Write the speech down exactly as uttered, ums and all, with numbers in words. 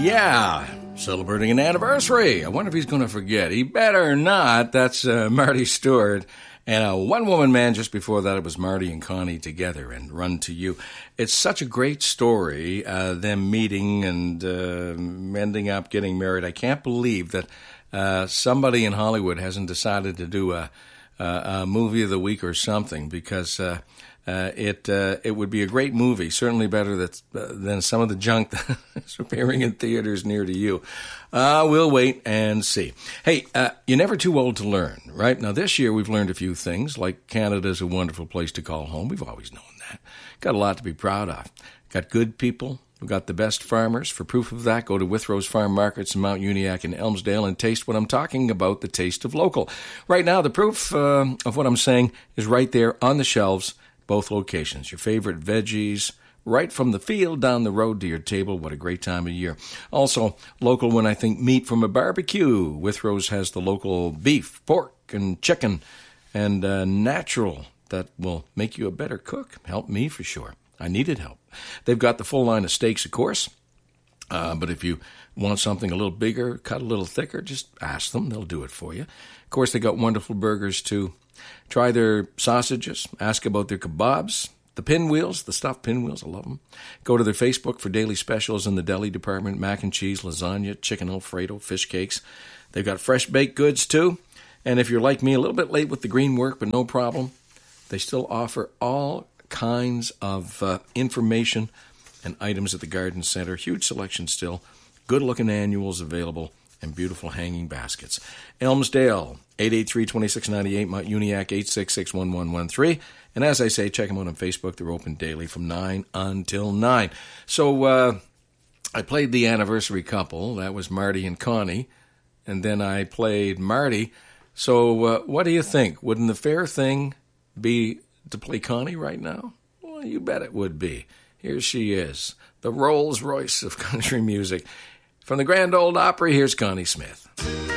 Yeah, celebrating an anniversary. I wonder if he's going to forget. He better not. That's uh, Marty Stewart. And a one-woman man just before that, it was Marty and Connie together and Run to You. It's such a great story, uh, them meeting and uh, ending up getting married. I can't believe that uh, somebody in Hollywood hasn't decided to do a, a, a movie of the week or something, because uh, uh, it uh, it would be a great movie, certainly better that, uh, than some of the junk that's appearing in theaters near to you. Uh, we'll wait and see. Hey, uh, you're never too old to learn, right? Now, this year we've learned a few things, like Canada's a wonderful place to call home. We've always known that. Got a lot to be proud of. Got good people. We've got the best farmers. For proof of that, go to Withrose Farm Markets in Mount Uniacke and Elmsdale and taste what I'm talking about, the taste of local. Right now, the proof uh, of what I'm saying is right there on the shelves, both locations. Your favorite veggies, right from the field down the road to your table. What a great time of year. Also, local when I think meat from a barbecue. Withrose has the local beef, pork, and chicken, and uh, natural that will make you a better cook. Help me for sure. I needed help. They've got the full line of steaks, of course. Uh, but if you want something a little bigger, cut a little thicker, just ask them. They'll do it for you. Of course, they got wonderful burgers, too. Try their sausages. Ask about their kebabs. The pinwheels, the stuffed pinwheels, I love them. Go to their Facebook for daily specials in the deli department. Mac and cheese, lasagna, chicken Alfredo, fish cakes. They've got fresh baked goods, too. And if you're like me, a little bit late with the green work, but no problem, they still offer all kinds of uh, information and items at the garden center. Huge selection still. Good-looking annuals available and beautiful hanging baskets. Elmsdale, eight eight three, two six nine eight, Mount Uniacke, eight six six, one one one three. And as I say, check them out on Facebook. They're open daily from nine until nine. So uh, I played the anniversary couple. That was Marty and Connie. And then I played Marty. So uh, what do you think? Wouldn't the fair thing be to play Connie right now? Well, you bet it would be. Here she is, the Rolls Royce of country music. From the Grand Ole Opry, here's Connie Smith.